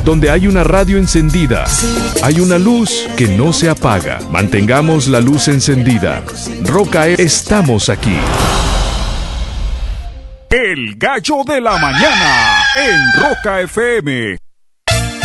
Donde hay una radio encendida, hay una luz que no se apaga. Mantengamos la luz encendida. Roca, estamos aquí. El gallo de la mañana en Roca FM.